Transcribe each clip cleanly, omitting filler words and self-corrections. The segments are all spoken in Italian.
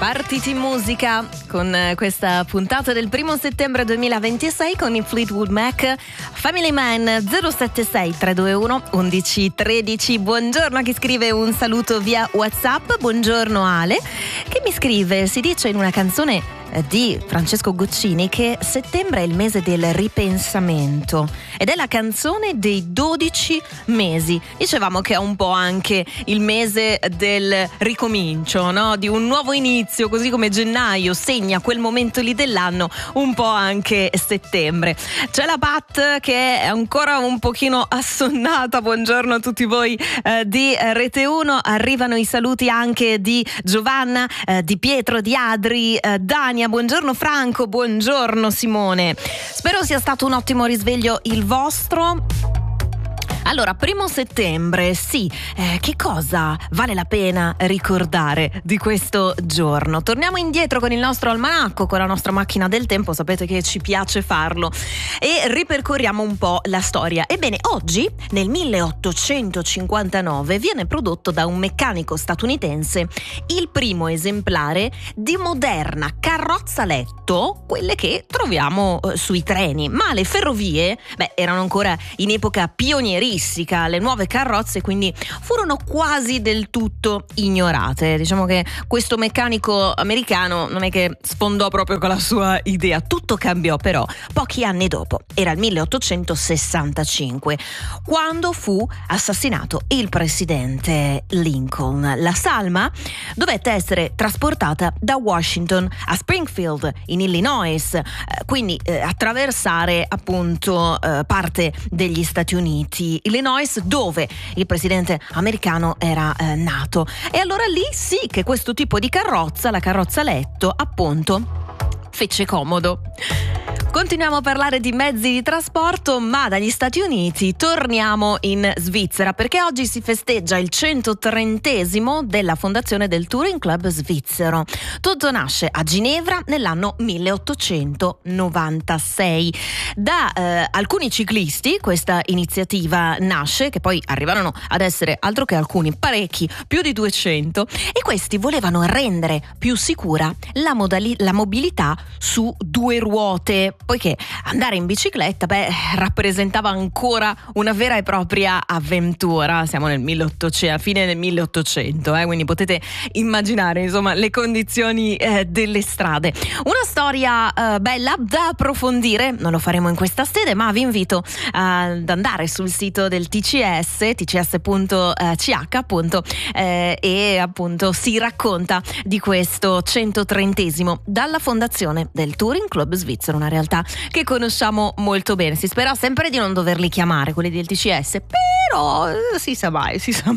Partiti in musica con questa puntata del 1 settembre 2026 con i Fleetwood Mac. Family Man 076 321 1113. Buongiorno a chi scrive un saluto via WhatsApp. Buongiorno Ale, che mi scrive: si dice in una canzone di Francesco Guccini che settembre è il mese del ripensamento ed è la canzone dei 12 mesi. Dicevamo che è un po' anche il mese del ricomincio, no? Di un nuovo inizio, così come gennaio segna quel momento lì dell'anno, un po' anche settembre. C'è la Pat che è ancora un pochino assonnata. Buongiorno a tutti voi di Rete 1. Arrivano i saluti anche di Giovanna, di Pietro, di Adri, Dania. Buongiorno Franco, buongiorno Simone. Spero sia stato un ottimo risveglio il vostro. Allora, 1 settembre, sì, che cosa vale la pena ricordare di questo giorno? Torniamo indietro con il nostro almanacco, con la nostra macchina del tempo, sapete che ci piace farlo, e ripercorriamo un po' la storia. Ebbene, oggi, nel 1859, viene prodotto da un meccanico statunitense il primo esemplare di moderna carrozza letto, quelle che troviamo sui treni, ma le ferrovie, erano ancora in epoca pionieristica. Le nuove carrozze quindi furono quasi del tutto ignorate. Diciamo che questo meccanico americano non è che sfondò proprio con la sua idea. Tutto cambiò però pochi anni dopo. Era il 1865 quando fu assassinato il presidente Lincoln. La salma dovette essere trasportata da Washington a Springfield in Illinois, quindi attraversare appunto parte degli Stati Uniti, Illinois, dove il presidente americano era nato. E allora lì sì che questo tipo di carrozza, la carrozza letto, appunto, fece comodo. Continuiamo a parlare di mezzi di trasporto, ma dagli Stati Uniti torniamo in Svizzera, perché oggi si festeggia il 130° della fondazione del Touring Club svizzero. Tutto nasce a Ginevra nell'anno 1896. Da alcuni ciclisti questa iniziativa nasce, che poi arrivarono ad essere altro che alcuni, parecchi, più di 200, e questi volevano rendere più sicura la mobilità su due ruote, poiché andare in bicicletta rappresentava ancora una vera e propria avventura. Siamo nel 1800, a fine del 1800, quindi potete immaginare insomma le condizioni delle strade. Una storia bella da approfondire, non lo faremo in questa sede, ma vi invito ad andare sul sito del TCS, tcs.ch appunto, e appunto si racconta di questo 130° dalla fondazione del Touring Club svizzero, una realtà che conosciamo molto bene. Si spera sempre di non doverli chiamare quelli del TCS, però si sa mai.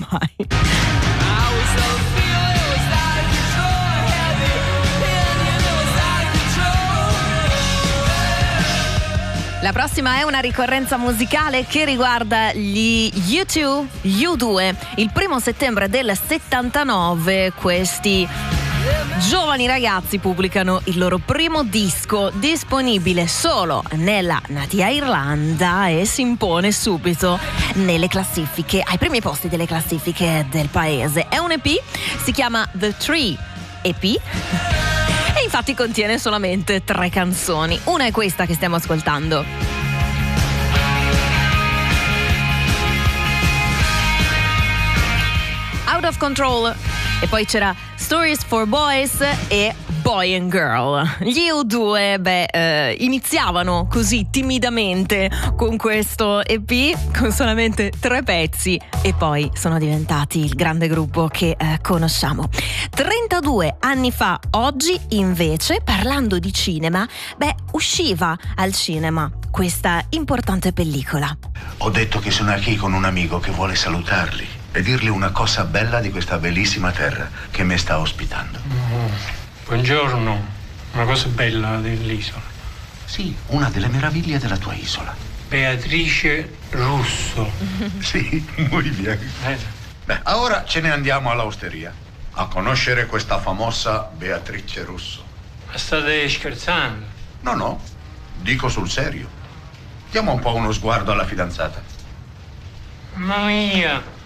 La prossima è una ricorrenza musicale che riguarda gli U2. Il 1 settembre del 79 questi giovani ragazzi pubblicano il loro primo disco, disponibile solo nella natia Irlanda, e si impone subito nelle classifiche, ai primi posti delle classifiche del paese. È un EP, si chiama The Tree EP, e infatti contiene solamente 3 canzoni. Una è questa che stiamo ascoltando. Out of Control. E poi c'era Stories for Boys e Boy and Girl. Gli U2 iniziavano così timidamente con questo EP, con solamente 3 pezzi, e poi sono diventati il grande gruppo che conosciamo. 32 anni fa oggi, invece, parlando di cinema, usciva al cinema questa importante pellicola. Ho detto che sono qui con un amico che vuole salutarli e dirgli una cosa bella di questa bellissima terra che mi sta ospitando. Buongiorno, una cosa bella dell'isola. Sì, una delle meraviglie della tua isola. Beatrice Russo. Sì, muy bien. Ora ce ne andiamo all'osteria a conoscere questa famosa Beatrice Russo. Ma state scherzando? No, dico sul serio. Diamo un po' uno sguardo alla fidanzata. Mamma mia,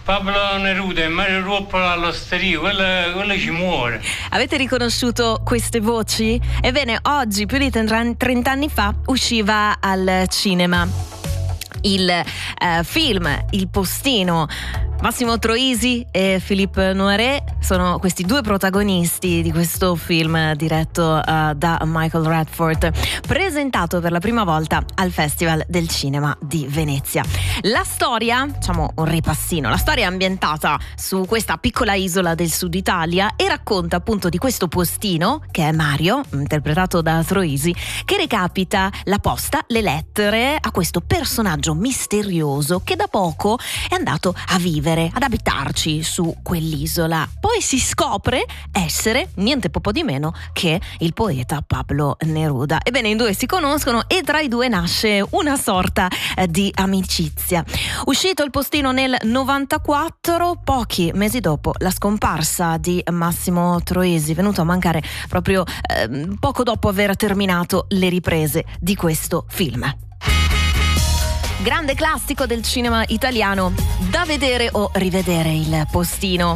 Pablo Neruda e Mario Ruoppola all'Osteria, quello ci muore. Avete riconosciuto queste voci? Ebbene, oggi, più di 30 anni fa, usciva al cinema il film Il Postino. Massimo Troisi e Philippe Noiret sono questi due protagonisti di questo film diretto da Michael Radford, presentato per la prima volta al Festival del Cinema di Venezia. La storia, facciamo un ripassino, la storia è ambientata su questa piccola isola del sud Italia e racconta appunto di questo postino, che è Mario, interpretato da Troisi, che recapita la posta, le lettere a questo personaggio misterioso che da poco è andato a vivere, ad abitarci su quell'isola. Poi si scopre essere niente poco di meno che il poeta Pablo Neruda. Ebbene, i due si conoscono e tra i due nasce una sorta di amicizia. Uscito Il Postino nel 94, pochi mesi dopo la scomparsa di Massimo Troisi, venuto a mancare proprio poco dopo aver terminato le riprese di questo film. Grande classico del cinema italiano, da vedere o rivedere Il Postino.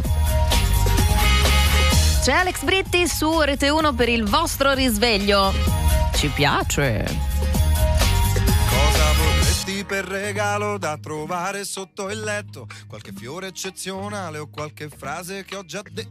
C'è Alex Britti su Rete 1 per il vostro risveglio. Ci piace. Cosa vorresti per regalo da trovare sotto il letto? Qualche fiore eccezionale o qualche frase che ho già detto?